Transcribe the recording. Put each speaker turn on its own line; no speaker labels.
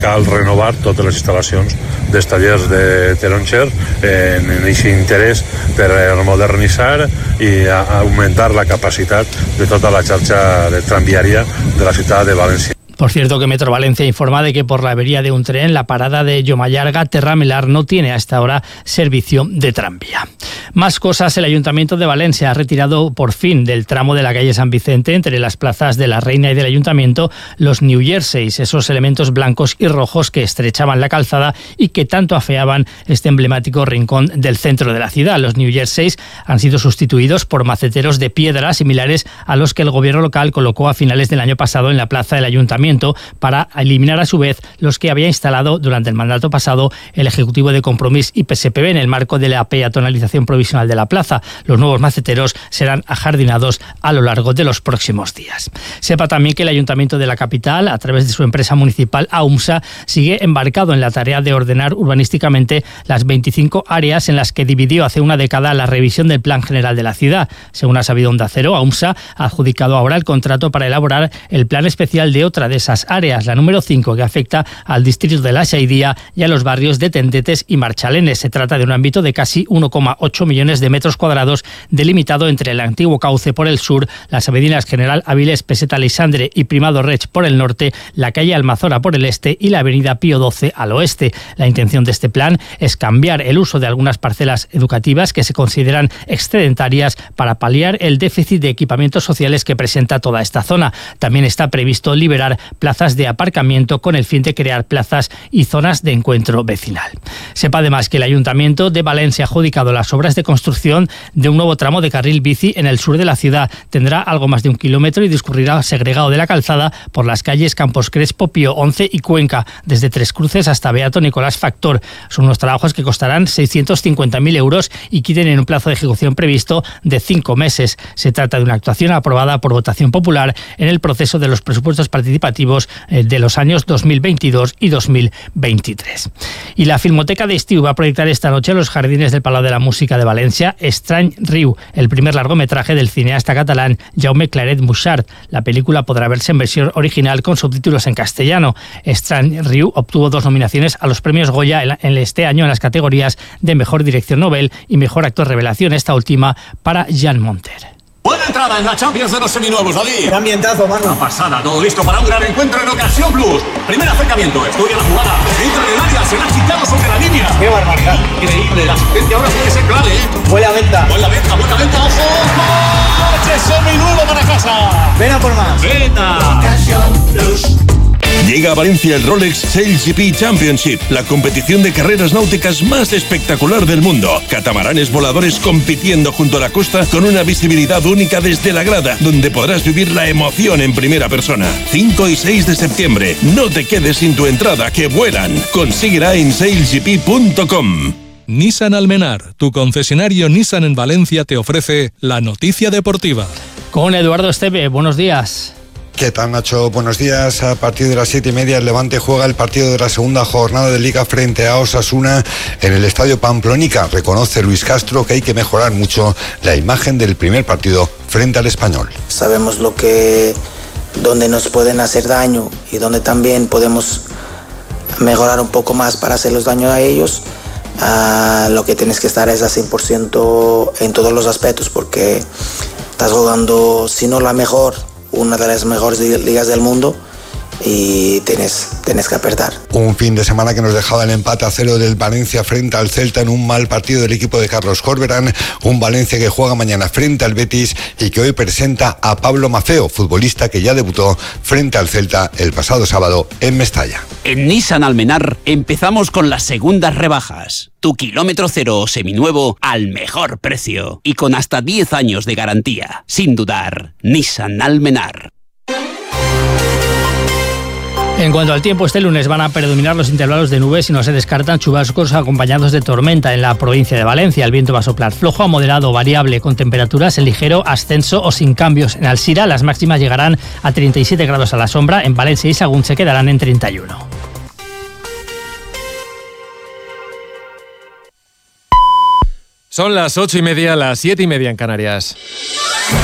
Cal renovar totes les instal·lacions dels tallers de taronxer en aquest interès per modernitzar i augmentar la capacitat de tota la xarxa de tramviària de la ciutat de València.
Por cierto, que Metro Valencia informa de que por la avería de un tren, la parada de Llomallarga, Terramelar, no tiene hasta ahora servicio de tranvía. Más cosas, el Ayuntamiento de Valencia ha retirado por fin del tramo de la calle San Vicente, entre las plazas de la Reina y del Ayuntamiento, los New Jerseys, esos elementos blancos y rojos que estrechaban la calzada y que tanto afeaban este emblemático rincón del centro de la ciudad. Los New Jerseys han sido sustituidos por maceteros de piedra similares a los que el gobierno local colocó a finales del año pasado en la plaza del Ayuntamiento, para eliminar a su vez los que había instalado durante el mandato pasado el Ejecutivo de Compromís y PSPB en el marco de la peatonalización provisional de la plaza. Los nuevos maceteros serán ajardinados a lo largo de los próximos días. Sepa también que el Ayuntamiento de la capital, a través de su empresa municipal AUMSA, sigue embarcado en la tarea de ordenar urbanísticamente las 25 áreas en las que dividió hace una década la revisión del Plan General de la ciudad. Según ha sabido Onda Cero, AUMSA ha adjudicado ahora el contrato para elaborar el plan especial de otra de esas áreas, la número 5, que afecta al distrito de La Xaidía y a los barrios de Tendetes y Marchalenes. Se trata de un ámbito de casi 1,8 millones de metros cuadrados, delimitado entre el antiguo cauce por el sur, las avenidas General Avilés, Peseta Aleixandre y Primado Reig por el norte, la calle Almazora por el este y la avenida Pío XII al oeste. La intención de este plan es cambiar el uso de algunas parcelas educativas que se consideran excedentarias para paliar el déficit de equipamientos sociales que presenta toda esta zona. También está previsto liberar plazas de aparcamiento con el fin de crear plazas y zonas de encuentro vecinal. Sepa además que el Ayuntamiento de Valencia ha adjudicado las obras de construcción de un nuevo tramo de carril bici en el sur de la ciudad. Tendrá algo más de 1 kilómetro y discurrirá segregado de la calzada por las calles Campos Crespo, Pío XI y Cuenca, desde Tres Cruces hasta Beato Nicolás Factor. Son unos trabajos que costarán 650.000 euros y que tienen un plazo de ejecución previsto de 5 meses. Se trata de una actuación aprobada por votación popular en el proceso de los presupuestos participativos de los años 2022 y 2023. Y la Filmoteca de Estiu va a proyectar esta noche en los jardines del Palau de la Música de Valencia Estrany Riu, el primer largometraje del cineasta catalán Jaume Claret Muixart. La película podrá verse en versión original con subtítulos en castellano. Estrany Riu obtuvo 2 nominaciones a los premios Goya en este año en las categorías de Mejor Dirección Nobel y Mejor Actor Revelación, esta última para Jean Monter.
Buena entrada en la Champions de los seminuevos, David.
¡Qué ambientazo, mano!
Una pasada, todo listo para un gran encuentro en Ocasión Plus. Primer acercamiento, estudia la jugada. Entra en el área, se la ha quitado sobre la línea.
¡Qué barbaridad!
Increíble, la asistencia ahora puede ser clave, ¿eh?
Buena venta.
Buena venta, ojo. ¡Coche seminuevo para casa!
Ven a por más.
¡Venta!
Ocasión Plus.
Llega a Valencia el Rolex SailGP Championship, la competición de carreras náuticas más espectacular del mundo. Catamaranes voladores compitiendo junto a la costa con una visibilidad única desde la grada, donde podrás vivir la emoción en primera persona. 5 y 6 de septiembre. No te quedes sin tu entrada, que vuelan. Consíguela en sailgp.com.
Nissan Almenar, tu concesionario Nissan en Valencia, te ofrece la noticia deportiva.
Con Eduardo Esteve, buenos días.
¿Qué tal, Nacho? Buenos días. A partir de las 7:30 el Levante juega el partido de la segunda jornada de Liga frente a Osasuna en el Estadio Pamplónica. Reconoce Luis Castro que hay que mejorar mucho la imagen del primer partido frente al Español.
Sabemos dónde nos pueden hacer daño y dónde también podemos mejorar un poco más para hacerles daño a ellos. Lo que tienes que estar es a 100% en todos los aspectos, porque estás jugando, si no la mejor, una de las mejores ligas del mundo, y tienes que apretar.
Un fin de semana que nos dejaba el empate a 0 del Valencia frente al Celta en un mal partido del equipo de Carlos Corberán. Un Valencia que juega mañana frente al Betis y que hoy presenta a Pablo Mafeo, futbolista que ya debutó frente al Celta el pasado sábado en Mestalla.
En Nissan Almenar empezamos con las segundas rebajas. Tu kilómetro cero o seminuevo al mejor precio y con hasta 10 años de garantía. Sin dudar, Nissan Almenar.
En cuanto al tiempo, este lunes van a predominar los intervalos de nubes y no se descartan chubascos acompañados de tormenta en la provincia de Valencia. El viento va a soplar flojo a moderado variable, con temperaturas en ligero ascenso o sin cambios. En Alzira las máximas llegarán a 37 grados a la sombra, en Valencia y Sahagún se quedarán en 31.
Son las 8:30, las 7:30 en Canarias.